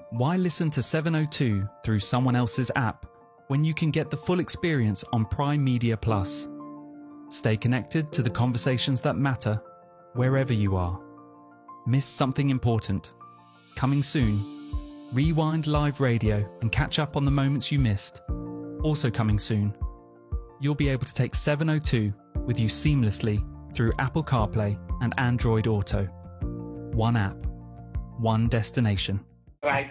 Why listen to 702 through someone else's app when you can get the full experience on Prime Media Plus? Stay connected to the conversations that matter wherever you are. Missed something important? Coming soon. Rewind live radio and catch up on the moments you missed. Also coming soon. You'll be able to take 702 with you seamlessly through Apple CarPlay and Android Auto. One app, one destination. Right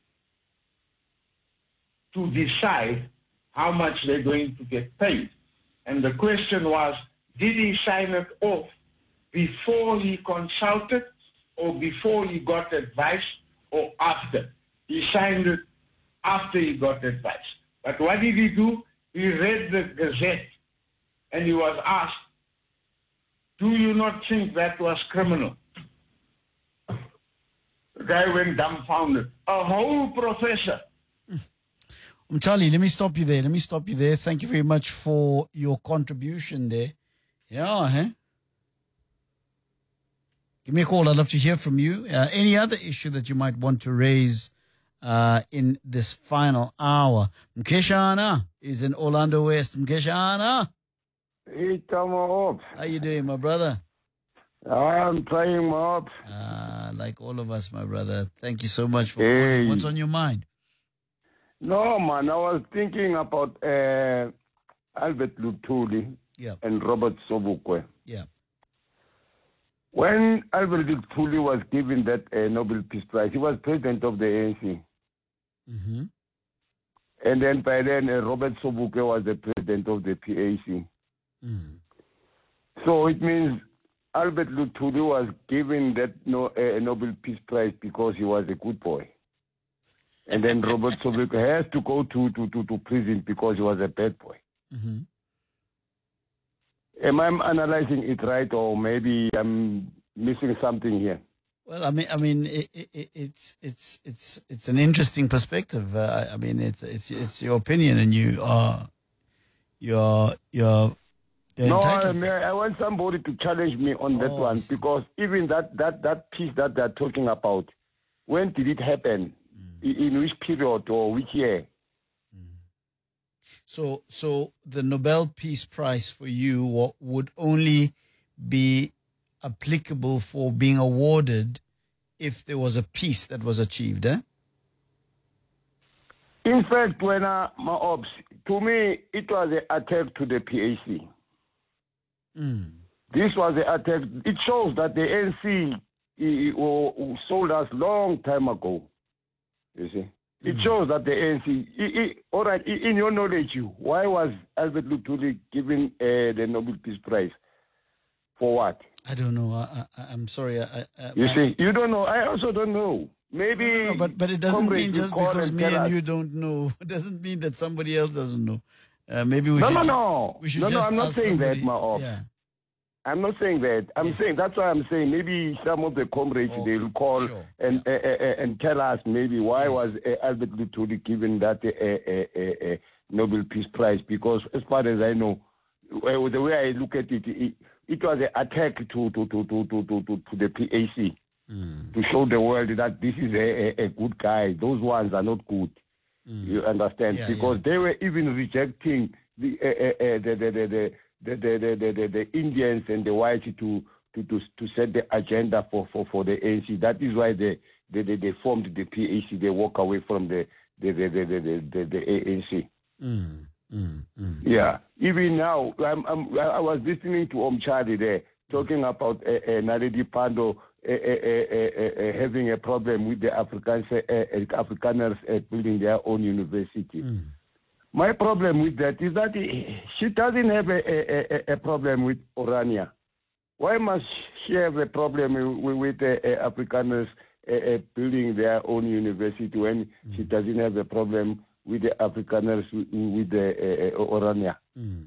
to decide how much they're going to get paid. And the question was, did he sign it off before he consulted or before he got advice or after? He signed it after he got advice. But what did he do? He read the Gazette and he was asked, do you not think that was criminal? The guy went dumbfounded. A whole professor. Charlie, let me stop you there. Thank you very much for your contribution there. Yeah, Give me a call. I'd love to hear from you. Any other issue that you might want to raise in this final hour? Mkeshana is in Orlando West. Mkeshana. Hey, Tamo. How you doing, my brother? I'm trying my up. Like all of us, my brother. Thank you so much for calling. What's on your mind? No, man, I was thinking about Albert Luthuli and Robert Sobukwe. Yeah. When Albert Luthuli was given that Nobel Peace Prize, he was president of the ANC. Mm-hmm. And then by then, Robert Sobukwe was the president of the PAC. Mm. So it means Albert Luthuli was given that Nobel Peace Prize because he was a good boy. And then Robert Sobukwe has to go to prison because he was a bad boy. Mm-hmm. Am I analyzing it right, or maybe I'm missing something here? Well, I mean, it's an interesting perspective. I mean, it's your opinion, and you're no, entitled. I want somebody to challenge me on that one, because even that piece that they're talking about, when did it happen? In which period or which year? So the Nobel Peace Prize for you would only be applicable for being awarded if there was a peace that was achieved, eh? In fact, when to me, it was an attack to the PAC. This was an attack. It shows that the ANC sold us long time ago. You see, it shows that the ANC. All right, in your knowledge, why was Albert Luthuli given the Nobel Peace Prize? For what? I don't know. I'm sorry. You see, you don't know. I also don't know. Maybe. No, but it doesn't mean just because me and you don't know, it doesn't mean that somebody else doesn't know. Maybe we should. No. We should no, just I'm not ask saying somebody. that, Maop. Yeah. I'm not saying that. I'm saying that's why I'm saying maybe some of the comrades they'll call and tell us maybe why was Albert Luthuli given that Nobel Peace Prize, because as far as I know, the way I look at it, it was an attack to the PAC to show the world that this is a good guy. Those ones are not good. You understand? Because they were even rejecting the Indians and the whites to set the agenda for the ANC. That is why they formed the PAC. They walk away from the ANC. Yeah. Even now, I was listening to Charlie there talking about Naledi Pandor having a problem with the Afrikaners building their own university. My problem with that is that she doesn't have a problem with Orania. Why must she have a problem with Afrikaners building their own university when she doesn't have a problem with the Afrikaners with the Orania?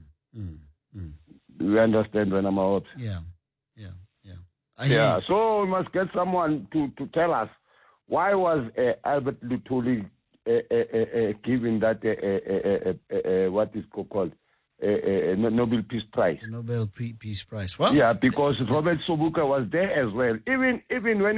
Do you understand when I'm out? Yeah. So we must get someone to tell us why was Albert Luthuli given that what is called Nobel Peace Prize. The Nobel Peace Prize. Well, yeah, because Robert Sobukwe was there as well. Even when